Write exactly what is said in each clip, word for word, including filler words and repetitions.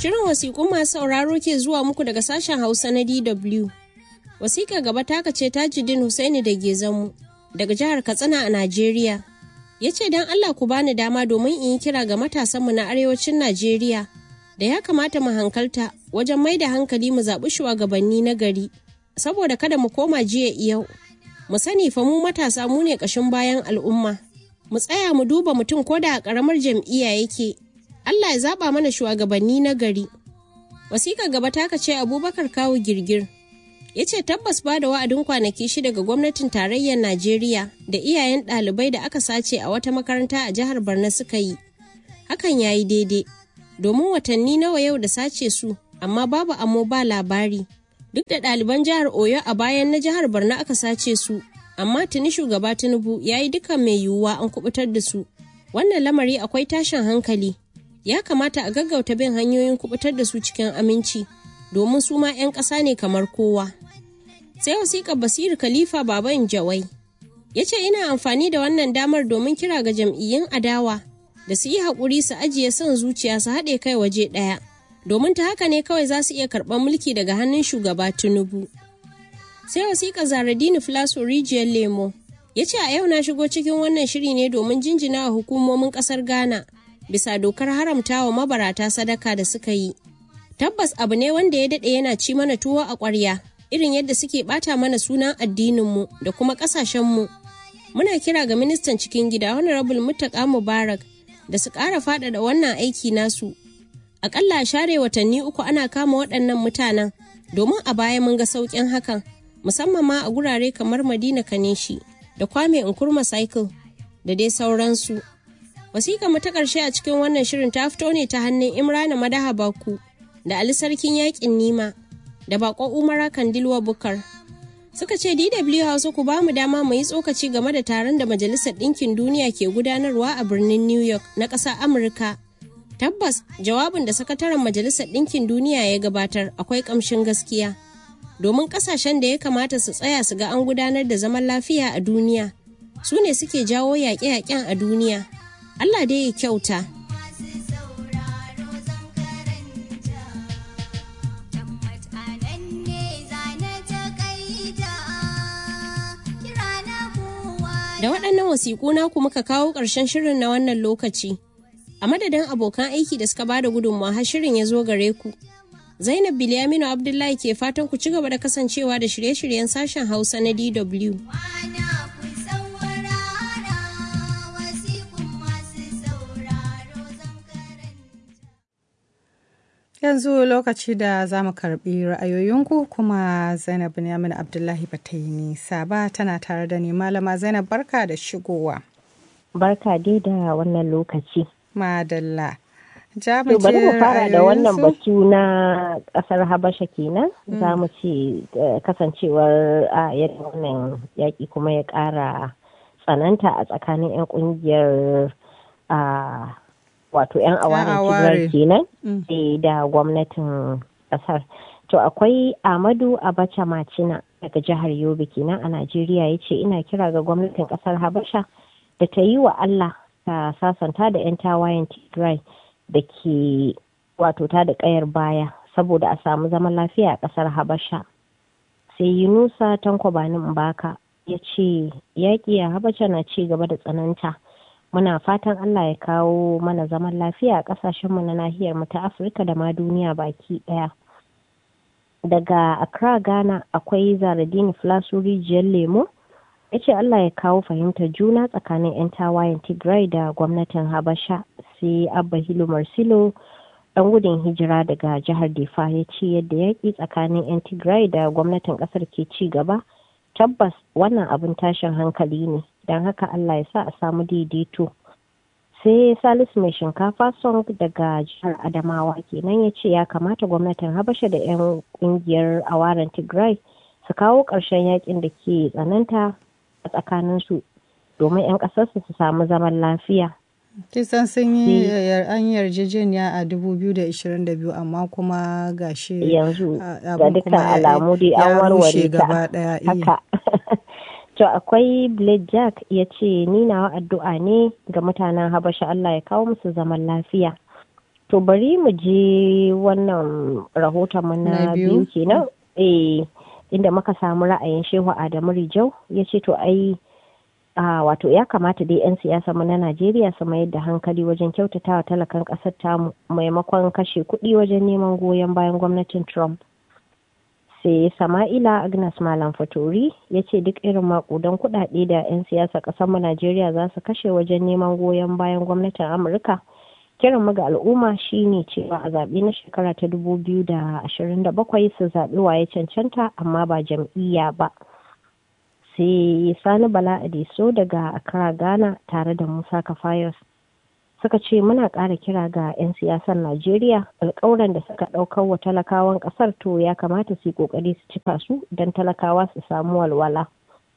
Shirin wasiƙun masu sauraro ke zuwa muku daga sashen Hausa na D W. Wasiƙa gaba taka ce Tajuddin Husaini da Gezanmu daga jihar Katsina a Najeriya. Ya ce don Allah ku bani dama domin in yi kira ga matasanmu na arewacin Najeriya da ya kamata mu hankalta wajen mai da hankali mu zaɓi shugabanni na gari, saboda kada mu koma jiya yau. Mu sani fa mu matasa mu ne ƙashin bayan al'umma. Mu tsaya mu duba mutum ko da a ƙaramar jam'iyya yake. Allah ya zaɓa mana shugabanni na gari. Wasiƙar gaba taka ce Abubakar Kawu Girgir. Ya ce tabbas ba da wa'adin kwanaki shida ga gwamnatin tarayyar Najeriya da iyayen ɗalibai da aka sace a wata makaranta a jihar Borno suka yi. Hakan ya yi daidai, domin watanni nawa yau da sace su, amma babu amo ba labari. Duk da ɗaliban jihar Oyo a bayan na jihar Borno aka sace su, amma tuni shugaba Tinubu ya yi dukan mai yiwuwa an kubutar da su. Wannan lamari akwai tashin hankali. Ya kamata a gaggauta bin hanyoyin kubutar da su cikin aminci, domin su ma 'yan ƙasa ne kamar kowa. Sai wasiƙar Basiru Khalifa Baban Jawai. Ya ce ina amfani da wannan damar domin kira ga jam'iyyun adawa da su yi haƙuri su ajiye son zuciya su haɗe kai waje ɗaya, domin ta haka ne kawai za su iya karɓar mulki daga hannun shugaba Tinubu. Sai wasiƙar Zaradini Filaso Rijiyar Lemo. Ya ce a yau na shigo cikin wannan shiri ne domin jinjina wa hukumomin ƙasar Ghana bisa dokar haramta wa mabarata sadaka da suka yi. Tabbas abu ne wanda ya daɗe yana ci mana tuwo a ƙwarya, irin yadda suke ɓata mana sunan addininmu da kuma ƙasashenmu. Muna kira ga ministan cikin gida Honorable Muttaka Mubarak da su ƙara faɗaɗa wannan aiki nasu. Aƙalla a share watanni uku ana kama waɗannan mutanen, domin a baya mun ga sauƙin hakan, musamman ma a gurare kamar Madina Kaneshi da Kwame Nkrumah Cycle da dai sauransu. Wasiƙa mu ta ƙarshe a cikin wannan shirin ta fito ne ta hannun Imrana Madaha Baku da Ali Sarkin Yaƙin Nima da Baƙon Umara Kandilwa Bukar. Suka ce D W Hausa ku ba mu dama mu yi tsokaci game da taron da Majalisar Ɗinkin Duniya ke gudanarwa a birnin New York na ƙasar Amurka. Tabbas jawabin da sakataren Majalisar Ɗinkin Duniya ya gabatar akwai ƙamshin gaskiya. Domin ƙasashen da ya kamata su tsaya su ga an gudanar da zaman lafiya a duniya, su ne suke jawo yaƙe-yaƙen a duniya. Allah dai ya kyauta. Da waɗannan wasiƙu naku muka kawo ƙarshen shirin na wannan lokaci. A madadin abokan aiki da suka bada gudunmawa har shirin ya zo gare ku. Zainab Bilyaminu Abdullahi ke fatan ku ci gaba da kasancewa da shirye-shiryen sashen Hausa na D W. Yanzu lokaci da za mu karɓi ra'ayoyinku, kuma Zainab Bilyaminu Abdullahi ba ta yi nisa ba, tana tare da ni. Malama Zainab, barka da shigowa. Barka dai da wannan lokaci. Madalla. To bari mu fara da wannan batu na kasar Habasha kenan. Mm. Za mu ce kasancewar a yadda wannan yaƙi kuma ya ƙara tsananta a tsakanin 'yan ƙungiyar a wato 'yan awarin Tigray kenan mm. da gwamnatin ƙasar. To akwai Amadu Abacha Macina daga jihar Yobe kenan a Najeriya, ya ce ina kira ga gwamnatin ƙasar Habasha da ta yi wa Allah ta sasanta da 'yan tawayen Tigray da ke wato ta da ƙayar baya saboda a samu zaman lafiya a ƙasar Habasha. Sai Yunusa Tanko Bani Mbaka ya ce yaƙi a Habasha na ci gaba da tsananta. Muna fatan Allah ya kawo mana zaman lafiya a ƙasashenmu na nahiyar mu ta Afirka da ma duniya baki ɗaya. Daga Accra, Ghana, akwai Zaradini Filaso Rijiyar Lemo. Ya ce Allah ya kawo fahimtar juna tsakanin 'yan tawayen Tigray da gwamnatin Habasha. Sai Abba Hilo Marsilo ɗan gudun hijira daga jihar Difa ya ce yadda yaƙi tsakanin 'yan Tigray da gwamnatin ƙasar ke ci gaba, tabbas wannan abin tashin hankali ne, don haka Allah ya sa a samu daidaito. Sai Salisu Mai Shinkafa Song daga jihar Adamawa kenan ya ce ya kamata gwamnatin Habasha da 'yan ƙungiyar awaren Tigray su kawo ƙarshen yaƙin da ke tsananta a tsakaninsu domin 'yan ƙasarsu su samu zaman lafiya. Kisan sun yi an yarjejeniya a dubu biyu da ishirin da biyu, amma kuma gashi yanzu ga dukkan alamu dai an warware ta haka. To akwai Blade Jack ya ce ni nawa addu'a ne ga mutanen Habasha, Allah ya kawo musu zaman lafiya. To bari mu je wannan rahoton mu na biyu kenan. Eh, inda muka samu ra'ayin Shehu Adamu Rijau ya ce to ai uh, wato ya kamata dai 'yan siyasa mu na Najeriya su mayar da hankali wajen kyautatawa talakan ƙasar tamu maimakon kashe kuɗi wajen neman goyon bayan gwamnatin Trump. Sai Sama'ila Agnes Malam Fatori ya ce duk irin makudan kuɗaɗe da 'yan siyasa ƙasar mu Najeriya za su kashe wajen neman goyon bayan gwamnatin Amurka. Kiran mu ga al'umma shine cewa a zaɓe na shekara ta dubu biyu da ashirin da bakwai su zaɓi waye cancanta amma ba jam'iyya ba. Sai Sani Bala Adeso daga Accra Ghana tare da Musa Kafayos suka ce muna ƙara kira ga 'yan siyasar Najeriya alƙawuran da suka ɗaukar wa talakawan ƙasar to ya kamata su yi ƙoƙari su cika su don talakawa su samu walwala.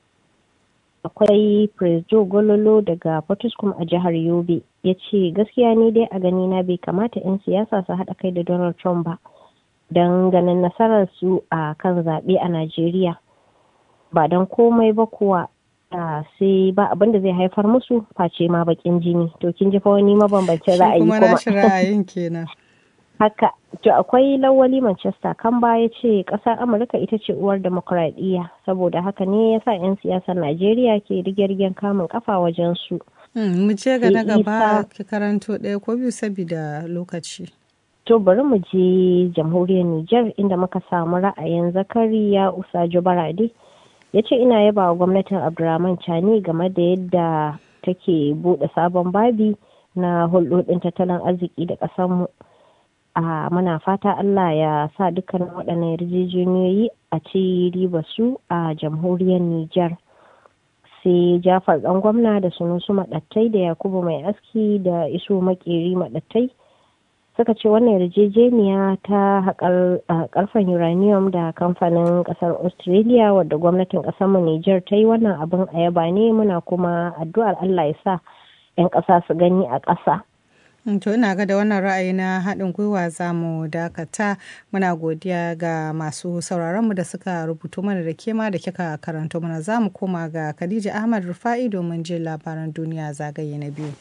Akwai Presdo Gololo daga Potiskum a jihar Yobe ya ce gaskiya ni dai a gani na bai kamata 'yan siyasa su haɗa kai da Donald Trump ba don ganin nasarar su a kan zaɓe a Najeriya ba don komai ba kuwa sai ba abin da zai haifar musu face ma bakin jini. To kin ji fa wani mabambancin ra'ayi kuma. Kuma nashi ra'ayin kenan. Haka, to akwai Lawali Manchester Kamba ya ce ƙasar Amurka ita ce uwar demokuraɗiyya saboda haka ne ya sa 'yan siyasar Najeriya ke rige-rigen kamun kafa wajen su. Mu ce ga na gaba ki karanto ɗaya ko biyu saboda lokaci. To bari mu je jamhuriyar Nijar inda muka samu ra'ayin Zakariya Usajo Barade ya ce ina yaba wa gwamnatin Abdurrahman Chani game da yadda take buɗe sabon babi na hulɗoɗin tattalin arziki da ƙasarmu. a muna fata Allah ya sa dukkan waɗannan yarjejeniyoyi a ci riba su a jamhuriyar Nijar. Sai Jafar ɗan gwamna da Sunusu Maɗattai da Yakubu Mai Aski da Iso Makeri Maɗattai suka ce wannan yarjejeniya ta haƙar ƙarfen uranium da kamfanin ƙasar Australia wadda gwamnatin ƙasarmu Nijar ta yi wannan abin a yaba ne, muna kuma addu'ar Allah ya sa 'yan ƙasa su gani a ƙasa. To ina ga da wannan ra'ayi na haɗin gwiwa za mu dakata. Muna godiya ga masu sauraronmu da suka rubuto mana da kema da kika karanto mana. Za mu koma ga Khadija Ahmad Rufa'i domin jin labaran duniya zagaye na biyu.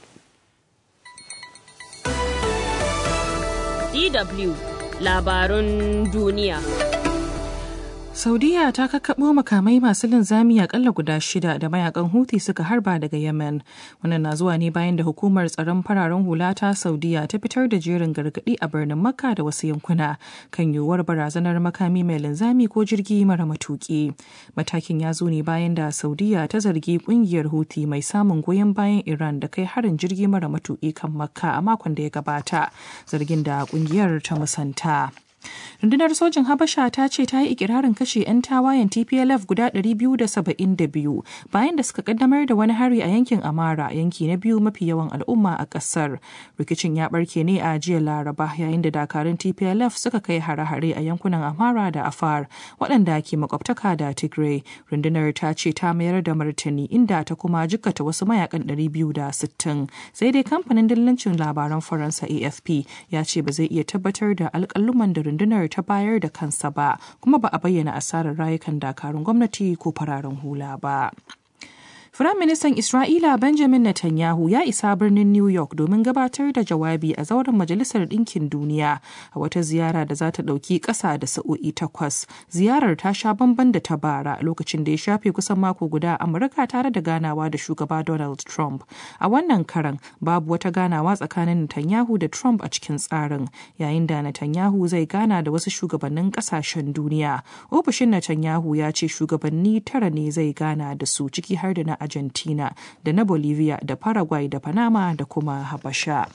D W Labarun duniya. Saudiya ta kakkaɓo makamai masu linzami akalla guda shida da mayakan Houthi suka harba daga Yemen. Wannan na zuwa ne bayan da hukumar tsaron fararen hula ta Saudiya ta fitar da jerin gargaɗi a birnin Makka da wasu yankuna kan yiwuwar barazanar makami mai linzami ko jirgi mara matuƙi. Matakin ya zo ne bayan da Saudiya ta zargi ƙungiyar Houthi mai samun goyon bayan Iran da kai harin jirgi mara matuƙi kan Makka a makon da ya gabata, zargin da ƙungiyar ta musanta. Rundunar sojin Habasha ta ce ta yi ikirarin kashe 'yan tawayen T P L F guda ɗari biyu da saba'in da biyu bayan da suka kaddamar da wani hari a yankin Amara, yanki na biyu mafi yawan al'umma a ƙasar. Rikicin ya barke ne a jiya Laraba yayin da dakarun T P L F suka kai hare-hare a yankunan Amara da Afar waɗanda ke makwabtaka da Tigray. Rundunar ta ce ta mayar da martani inda ta kuma jikkata wasu mayakan ɗari biyu da sittin. Sai dai kamfanin dillancin labaran Faransa A F P ya ce ba zai iya tabbatar da alƙaluman da rundunar ta bayar da kansa ba, kuma ba a bayyana asarar rayukan dakarun gwamnati ko fararen hula ba. Firaministan Isra'ila Benjamin Netanyahu ya isa birnin New York domin gabatar da jawabi a zauren Majalisar Ɗinkin Duniya a wata ziyara da za ta ɗauki ƙasa da sa'o'i takwas. Ziyarar ta sha bamban da ta bara lokacin da ya shafe kusan mako guda a Amurka tare da ganawa da shugaba Donald Trump. A wannan karan babu wata ganawa tsakanin Netanyahu da Trump a cikin tsarin, yayin da Netanyahu zai gana da wasu shugabannin ƙasashen duniya. Ofishin Netanyahu ya ce shugabanni tara ne zai gana da su, ciki har da na Argentina da na Bolivia da Paraguay da Panama da kuma Habasha.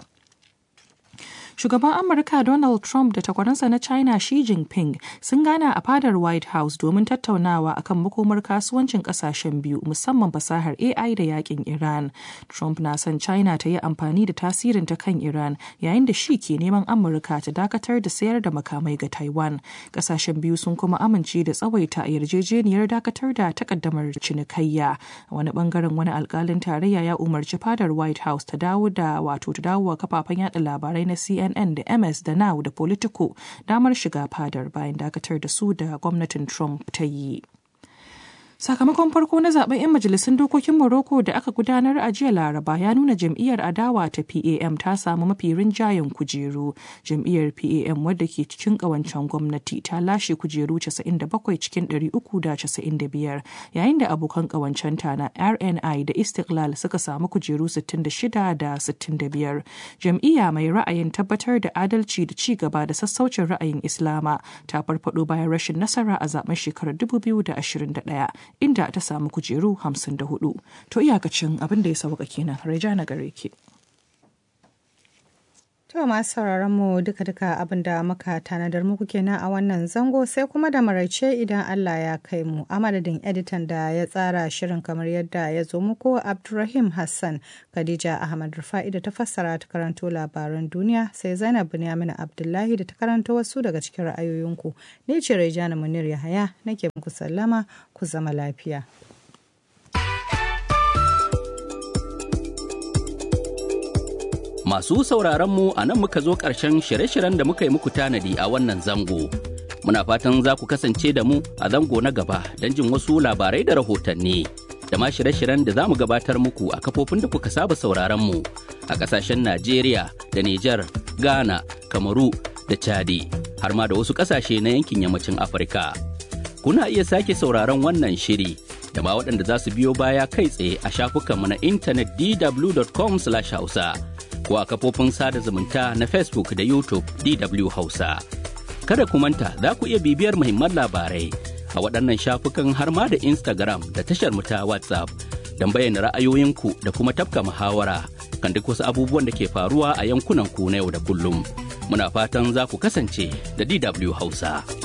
Shugaban Amurka Donald Trump da takwaransa na China Xi Jinping sun gana a fadar White House domin tattaunawa akan makomar kasuwancin kasashen biyu, musamman fasahar A I da yakin Iran. Trump na son China ta yi amfani da tasirin ta kan Iran, yayin da Xi ke neman Amurka ta dakatar da sayar da makamai ga Taiwan. Kasashen biyu sun kuma amince da tsawaita yarjejeniyar dakatar da takaddamar cinikayya. A wani bangaren, wani alkalin tarayya ya umarci fadar White House ta dawo da wato ta dawo wa kafafen yada labarai na C N N da M S da Now da Politico damar shiga fadar bayan dakatar da su da gwamnatin Trump ta yi. Sakamakon farko na zaben 'yan majalisun dokokin Morocco da aka gudanar a jiya Laraba ya nuna jam'iyyar adawa ta P A M ta samu mafi rinjayen kujeru. Jam'iyyar P A M wadda ke cikin ƙawancen gwamnati ta lashe kujeru casa'in da bakwai cikin ɗari uku da casa'in da biyar, yayin da abokan ƙawancenta na R N I da Istiqlal suka samu kujeru sittin da shida da sittin da biyar. Jam'iyya mai ra'ayin tabbatar da adalci da ci gaba da sassaucin ra'ayin Islama ta farfado bayan rashin nasara a zaben shekarar dubu biyu da ashirin da ɗaya. Inda ta samu kujeru hamsin da hudu. To iyakacin abin da ya sauka kenan. Raja na gare ki. To masu sauraron mu duka-duka abin da muka tanadar muku kenan a wannan zango sai kuma da maraice idan Allah ya kai mu. A madadin editan da ya tsara shirin kamar yadda ya zo muku Abdulrahim Hassan, Khadija Ahmad Rufa'i da ta fassara ta karanto labaran duniya, sai Zainab Binyamin Abdullahi da ta karanto wasu daga cikin ra'ayoyinku. Ni ce Rejana Munir Yahaya nake muku sallama, ku zama lafiya. Masu sauraronmu a nan muka zo ƙarshen shirye-shiryen da muka yi muku tanadi a wannan zango. Muna fatan za ku kasance da mu a zango na gaba don jin wasu labarai da rahotanni. Da ma shirye-shiryen da za mu gabatar muku a kafofin da kuka saba sauraronmu a ƙasashen Najeriya da Nijar, Ghana, Kamaru da Chadi, har ma da wasu ƙasashe na yankin yammacin Afirka. Kuna iya sake sauraron wannan shiri da ma waɗanda za su biyo baya kai tsaye a shafukanmu na intanet d w dot com slash hausa. ko a kafofin sada zumunta na Facebook da YouTube D W Hausa. Kada ku manta za ku iya bibiyar muhimman labarai a waɗannan shafukan har ma da Instagram da tashar mu ta WhatsApp don bayyana ra'ayoyinku da kuma tafka muhawara kan duk wasu abubuwan da ke faruwa a yankunan ku na yau da kullum. Muna fatan za ku kasance da D W Hausa.